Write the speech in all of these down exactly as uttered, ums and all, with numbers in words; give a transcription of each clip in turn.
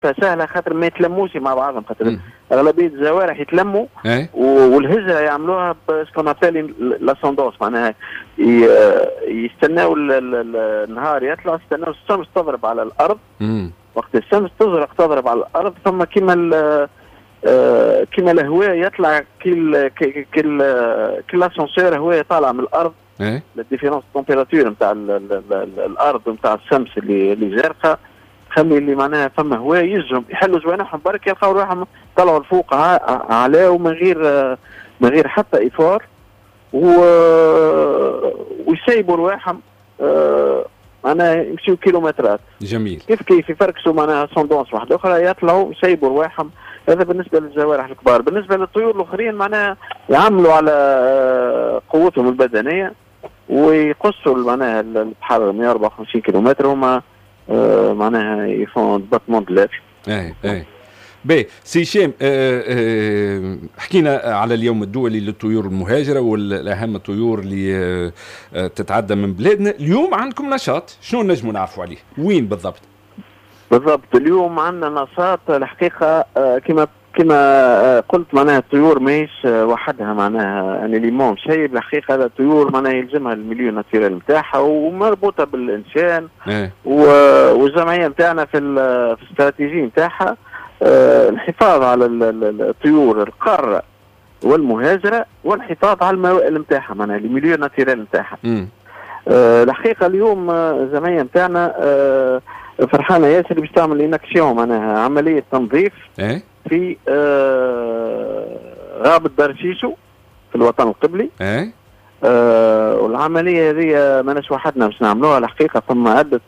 فسهله خاطر ما يتلموش مع بعضهم، خاطر اغلبيه الجوارح يتلموا ايه؟ والهجره يعملوها بسكون ابيل لاسوندونس، معناها يستناو النهار يطلع، يستناو الشمس تضرب على الارض. مم. وقت الشمس تزرق تضرب على الارض ثم كيما كيما الهواء يطلع كل كل كل لاسانسير هواء طالع من الارض. ايه؟ الديفيرونس تمبيراتور نتاع الارض ونتاع الشمس اللي اللي جارقه خلي اللي معناها فما هواء يجهم يحلوا جوانحهم برك يلقاو روحهم طلعوا الفوق على ومن غير من غير حتى اثار ويسيبوا رواحهم معناها يمشيو كيلومترات. جميل. كيف كيف يفركسوا معناها سوندونس واحده اخرى يطلعوا يسيبوا رواحهم. هذا بالنسبه للجوارح الكبار. بالنسبه للطيور الاخرين معناها يعملوا على قوتهم البدنيه ويقصوا معناها البحر مئة وأربعة وخمسين كيلومتر هما آه معناها يفون باتمون دلافي. ايه ايه باهي سي هشام، آه آه حكينا على اليوم الدولي للطيور المهاجره والاهم الطيور اللي آه تتعدى من بلادنا. اليوم عندكم نشاط، شنو نجموا نعرفوا عليه؟ وين بالضبط؟ بالضبط اليوم عندنا نشاط الحقيقه آه كما كما آه قلت معناها الطيور ماهيش آه وحدها معناها يعني ليمون شيء بالحقيقه. هذا الطيور معناها يلزمها المليون ناتوريال نتاعها ومربوطه بالانسان. إيه. والجمعيه نتاعنا في في الاستراتيجيه نتاعها آه الحفاظ على الطيور القاره والمهاجره والحفاظ على الموائل نتاعها معناها المليون ناتوريال نتاعها. آه الحقيقه اليوم الجمعيه نتاعنا آه فرحانه ياسر باش تعمل انكسيون معناها عمليه تنظيف إيه؟ في آه غابه دار شيشو في الوطن القبلي. إيه؟ آه والعمليه هذه ماناش وحدنا باش نعملوها الحقيقه، ثم عده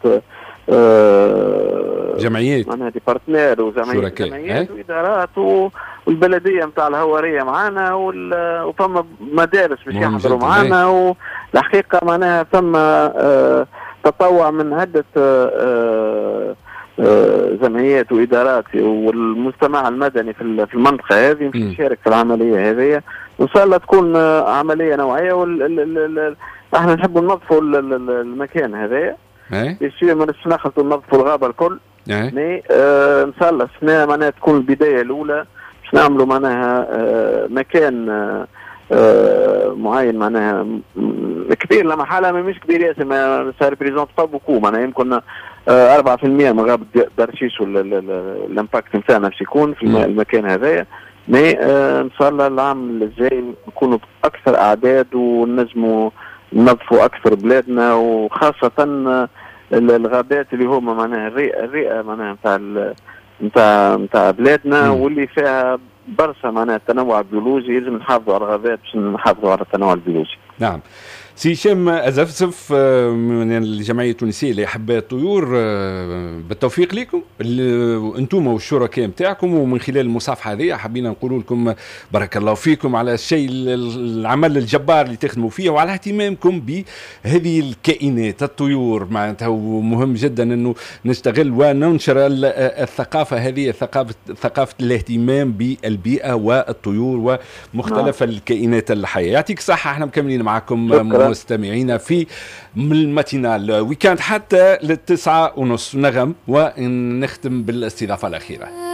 آه جمعيات معناها دي بارتنير وجمعيات جمعيات إيه؟ وادارات والبلديه نتاع الهواريه معانا وفما مدارس باش يحضروا معانا. والحقيقه معناها ثم آه تطوع من عدة آه آه جمعيات وإدارات والمجتمع المدني في المنطقة هذه باش يشارك في العملية هذه، وإن شاء الله تكون عملية نوعية. وال احنا نحب ننظفوا المكان هذا يصير ما نخلطوا ننظفوا الغابة الكل. مي آه إن شاء الله السنة معناها تكون البداية الأولى باش نعملوا معناها آه مكان آه آه معين معناها كبير لما حالة مش كبير ياسر ما صار بريزونت با بوكو معناها يمكن آه أربعة في المئة من غابة دارشيش والامباكت نتاعنا باش يكون في المكان هذايا. مي آه ان شاء الله العام الجاي نكونوا اكثر اعداد ونجموا ننظفوا اكثر بلادنا وخاصة آه الغابات اللي هما معناها الرئة الرئة معناها نتاع نتاع نتاع بلادنا واللي فيها برشا معناها التنوع البيولوجي. لازم نحافظوا على الغابات باش نحافظوا على التنوع البيولوجي. نعم. سي هشام أزفزف من الجمعية التونسية لأحباء الطيور، بالتوفيق لكم أنتم والشركاء متاعكم. ومن خلال المصافحة هذه حابين نقول لكم بارك الله فيكم على الشيء العمل الجبار اللي تخدموا فيه وعلى اهتمامكم بهذه الكائنات الطيور معناتها. ومهم جدا أنه نشتغل وننشر الثقافة هذه، ثقافة ثقافة الاهتمام بالبيئة والطيور ومختلف الكائنات الحية. يعطيك الصحة. احنا مكملين معكم مستمعينا في الماتينال ويكاند حتى للتسعة ونص نغم ونختم بالاستضافة الأخيرة.